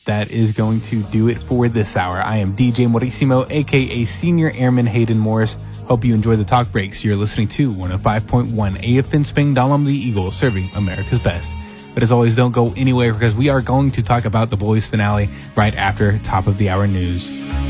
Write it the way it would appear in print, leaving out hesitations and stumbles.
that is going to do it for this hour. I am DJ Morissimo, aka Senior Airman Hayden Morris. Hope you enjoy the talk breaks. You're listening to 105.1 AFN Sping Dalam the Eagle, serving America's best. But as always, don't go anywhere because we are going to talk about the boys finale right after top of the hour news.